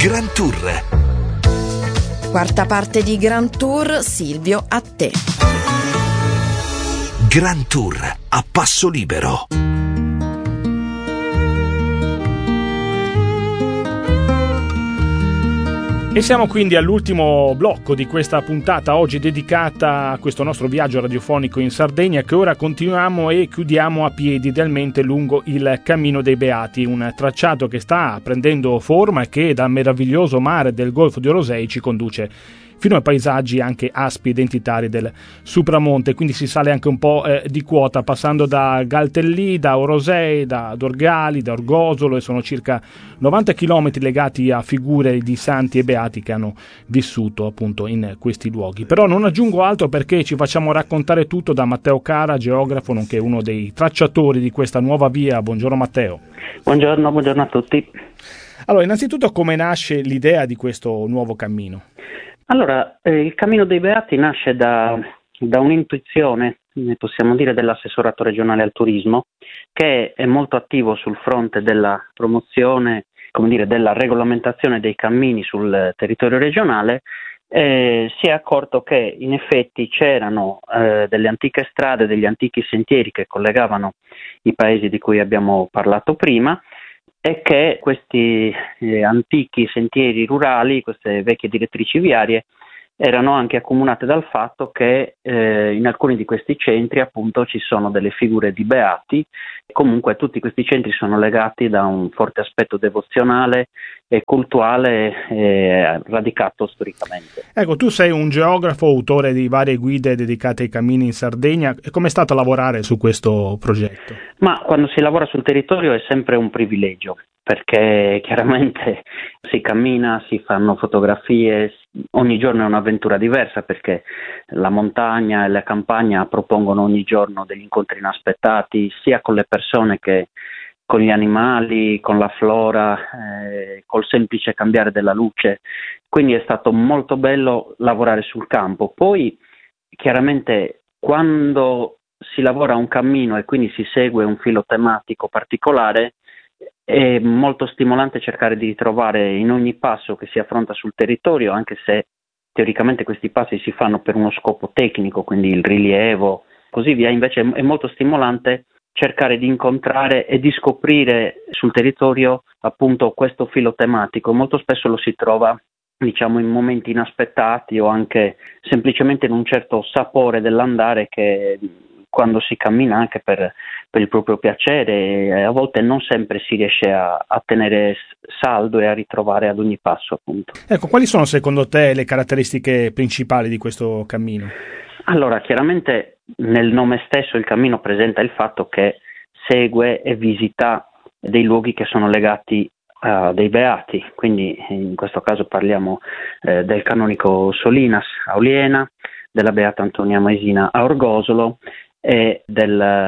Grand Tour. Quarta parte di Grand Tour, Silvio, a te. Grand Tour a passo libero. E siamo quindi all'ultimo blocco di questa puntata, oggi dedicata a questo nostro viaggio radiofonico in Sardegna, che ora continuiamo e chiudiamo a piedi idealmente lungo il Cammino dei Beati, un tracciato che sta prendendo forma e che dal meraviglioso mare del Golfo di Orosei ci conduce fino ai paesaggi anche aspi identitari del Supramonte. Quindi si sale anche un po' di quota, passando da Galtellì, da Orosei, da Dorgali, da Orgosolo, e sono circa 90 chilometri legati a figure di santi e beati che hanno vissuto appunto in questi luoghi. Però non aggiungo altro, perché ci facciamo raccontare tutto da Matteo Cara, geografo nonché uno dei tracciatori di questa nuova via. Buongiorno Matteo. Buongiorno a tutti. Allora, innanzitutto, come nasce l'idea di questo nuovo cammino? Allora, il Cammino dei Beati nasce da un'intuizione, possiamo dire, dell'assessorato regionale al turismo, che è molto attivo sul fronte della promozione, come dire, della regolamentazione dei cammini sul territorio regionale. Si è accorto che in effetti c'erano delle antiche strade, degli antichi sentieri che collegavano i paesi di cui abbiamo parlato prima, e che questi antichi sentieri rurali, queste vecchie direttrici viarie, erano anche accomunate dal fatto che in alcuni di questi centri appunto ci sono delle figure di beati. Comunque tutti questi centri sono legati da un forte aspetto devozionale e cultuale radicato storicamente. Ecco, tu sei un geografo, autore di varie guide dedicate ai cammini in Sardegna. Com'è stato lavorare su questo progetto? Ma quando si lavora sul territorio è sempre un privilegio, perché chiaramente si cammina, si fanno fotografie, ogni giorno è un'avventura diversa, perché la montagna e la campagna propongono ogni giorno degli incontri inaspettati, sia con le persone che con gli animali, con la flora, col semplice cambiare della luce. Quindi è stato molto bello lavorare sul campo. Poi chiaramente quando si lavora un cammino e quindi si segue un filo tematico particolare, è molto stimolante cercare di ritrovare in ogni passo che si affronta sul territorio, anche se teoricamente questi passi si fanno per uno scopo tecnico, quindi il rilievo, così via. Invece è molto stimolante cercare di incontrare e di scoprire sul territorio appunto questo filo tematico. Molto spesso lo si trova, diciamo, in momenti inaspettati o anche semplicemente in un certo sapore dell'andare, che quando si cammina anche per il proprio piacere, a volte non sempre si riesce a tenere saldo e a ritrovare ad ogni passo, appunto. Ecco, quali sono secondo te le caratteristiche principali di questo cammino? Allora, chiaramente nel nome stesso il cammino presenta il fatto che segue e visita dei luoghi che sono legati a dei beati, quindi in questo caso parliamo del canonico Solinas a Oliena, della beata Antonia Maesina a Orgosolo e della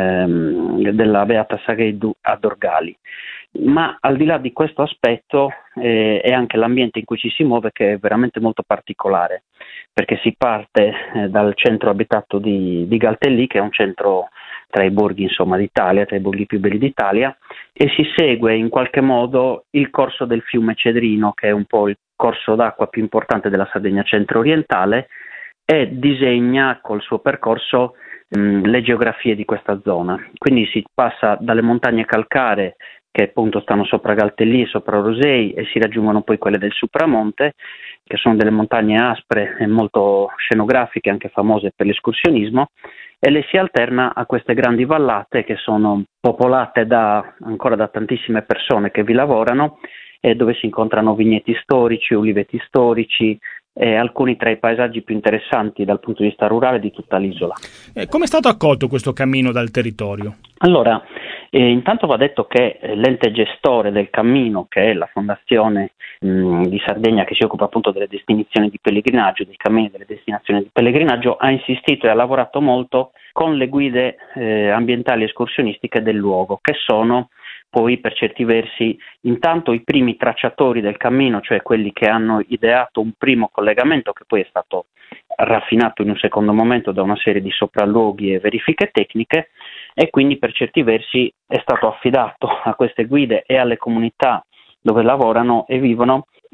beata Sagheddu a Dorgali. Ma al di là di questo aspetto è anche l'ambiente in cui ci si muove, che è veramente molto particolare, perché si parte dal centro abitato di Galtellì, che è un centro tra i borghi, insomma, d'Italia, tra i borghi più belli d'Italia, e si segue in qualche modo il corso del fiume Cedrino, che è un po' il corso d'acqua più importante della Sardegna centro-orientale, e disegna col suo percorso le geografie di questa zona. Quindi si passa dalle montagne calcaree, che appunto stanno sopra Galtellì e sopra Orosei, e si raggiungono poi quelle del Supramonte, che sono delle montagne aspre e molto scenografiche, anche famose per l'escursionismo, e le si alterna a queste grandi vallate che sono popolate ancora da tantissime persone che vi lavorano, e dove si incontrano vigneti storici, uliveti storici, e alcuni tra i paesaggi più interessanti dal punto di vista rurale di tutta l'isola. Come è stato accolto questo cammino dal territorio? Allora, intanto va detto che l'ente gestore del cammino, che è la Fondazione di Sardegna, che si occupa appunto delle destinazioni di pellegrinaggio, dei cammini delle destinazioni di pellegrinaggio, ha insistito e ha lavorato molto con le guide ambientali e escursionistiche del luogo, che sono poi per certi versi intanto i primi tracciatori del cammino, cioè quelli che hanno ideato un primo collegamento che poi è stato raffinato in un secondo momento da una serie di sopralluoghi e verifiche tecniche, e quindi per certi versi è stato affidato a queste guide e alle comunità dove lavorano e vivono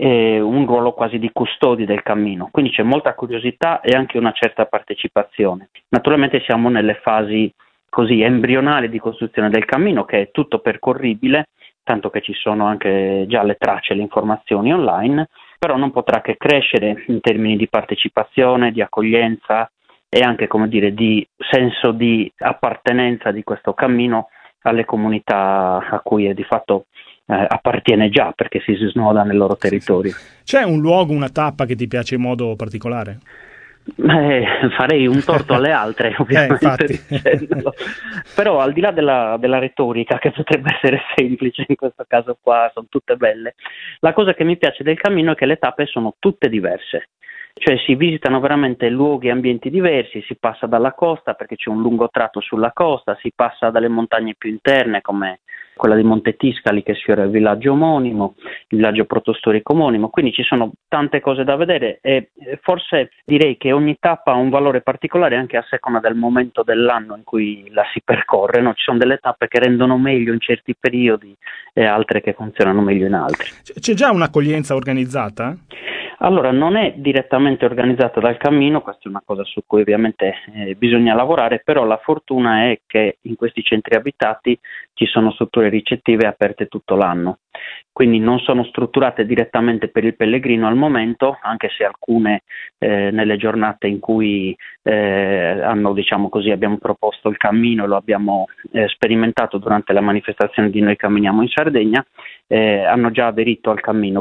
un ruolo quasi di custodi del cammino, quindi c'è molta curiosità e anche una certa partecipazione. Naturalmente siamo nelle fasi così embrionali di costruzione del cammino, che è tutto percorribile, tanto che ci sono anche già le tracce, le informazioni online, però non potrà che crescere in termini di partecipazione, di accoglienza e anche, come dire, di senso di appartenenza di questo cammino alle comunità a cui è di fatto appartiene già, perché si snoda nel loro territorio. C'è un luogo, una tappa che ti piace in modo particolare? Farei un torto alle altre, ovviamente, però al di là della retorica, che potrebbe essere semplice in questo caso qua, sono tutte belle, la cosa che mi piace del cammino è che le tappe sono tutte diverse, cioè si visitano veramente luoghi e ambienti diversi, si passa dalla costa perché c'è un lungo tratto sulla costa, si passa dalle montagne più interne come quella di Monte Tiscali che sfiora il villaggio omonimo, il villaggio protostorico omonimo, quindi ci sono tante cose da vedere e forse direi che ogni tappa ha un valore particolare anche a seconda del momento dell'anno in cui la si percorre, no? Ci sono delle tappe che rendono meglio in certi periodi e altre che funzionano meglio in altri. C'è già un'accoglienza organizzata? Allora, non è direttamente organizzata dal cammino, questa è una cosa su cui ovviamente bisogna lavorare, però la fortuna è che in questi centri abitati ci sono strutture ricettive aperte tutto l'anno, quindi non sono strutturate direttamente per il pellegrino al momento, anche se alcune nelle giornate in cui diciamo così, abbiamo proposto il cammino e lo abbiamo sperimentato durante la manifestazione di Noi Camminiamo in Sardegna, hanno già aderito al cammino.